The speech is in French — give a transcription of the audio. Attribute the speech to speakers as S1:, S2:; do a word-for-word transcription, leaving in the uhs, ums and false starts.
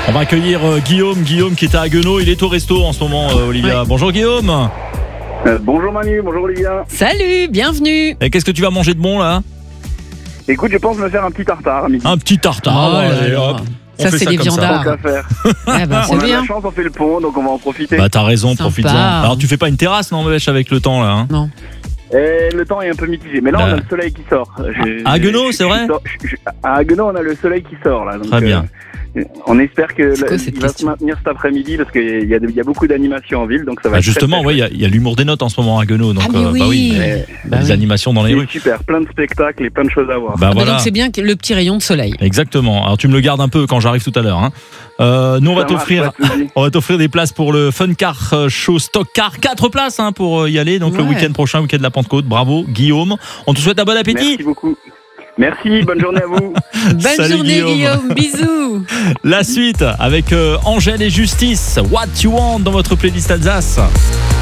S1: On va accueillir euh, Guillaume, Guillaume qui est à Haguenau, il est au resto en ce moment, euh, Olivia. Ouais. Bonjour Guillaume.
S2: Euh, bonjour Manu, bonjour Olivia.
S3: Salut, bienvenue.
S1: Et qu'est-ce que tu vas manger de bon là?
S2: Écoute, je pense me faire un petit tartare à midi.
S1: Un petit tartare,
S3: oh,
S1: allez,
S3: là,
S1: hop. On
S3: ça
S1: fait
S3: c'est
S1: ça
S3: des
S1: comme
S3: viandards.
S2: Ça. Faire.
S3: Ah bah, c'est
S2: on a
S3: bien.
S2: la chance, on fait le pont, donc on va en profiter.
S1: Bah t'as raison,
S3: Sympa.
S1: profites-en. Alors tu fais pas une terrasse, non Mèche, avec le temps là hein?
S3: Non.
S2: Et le temps est un peu mitigé, mais là
S1: Là.
S2: on a le soleil qui sort. Je-
S1: À Haguenau,
S2: je-
S1: c'est
S2: je-
S1: vrai
S2: je- je- À Haguenau, on a le soleil qui sort là. Donc,
S1: Très bien.
S2: euh, on espère que
S3: C'est quoi,
S2: la-
S3: cette
S2: il va
S3: question
S2: se maintenir cet après-midi parce qu'il y a, il y a beaucoup d'animations en ville, donc ça va.
S1: Bah
S2: être
S1: justement,
S2: très,
S1: ouais,
S2: très
S1: il y a- il y a, l'humour des notes en ce moment à Haguenau, donc
S3: Ah, mais
S1: euh,
S3: oui.
S1: bah oui,
S2: chouette.
S3: Bah
S1: des
S3: oui.
S1: animations dans les
S2: C'est
S1: rues.
S2: super, plein de spectacles et plein de choses à voir.
S1: Bah
S3: Ah bah
S1: voilà.
S3: donc c'est bien que le petit rayon de soleil.
S1: Exactement. Alors tu me le gardes un peu quand j'arrive tout à l'heure. Hein. Euh, nous on va
S2: Ça marche,
S1: t'offrir,
S2: pas de souci.
S1: on va t'offrir des places pour le Fun Car Show Stock Car, quatre places hein, pour y aller. Donc le
S3: Ouais.
S1: week-end prochain, week-end de la Pentecôte. Bravo Guillaume. On te souhaite un bon appétit.
S2: Merci beaucoup. Merci, bonne journée à vous.
S3: Bonne
S1: Salut,
S3: journée
S1: Guillaume.
S3: Guillaume, bisous.
S1: La suite avec euh, Angèle et Justice. What You Want dans votre playlist Alsace.